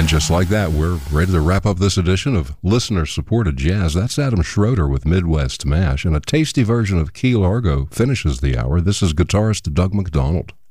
And just like that, we're ready to wrap up this edition of listener-supported jazz. That's Adam Schroeder with Midwest Mash, and a tasty version of Key Largo finishes the hour. This is guitarist Doug McDonald.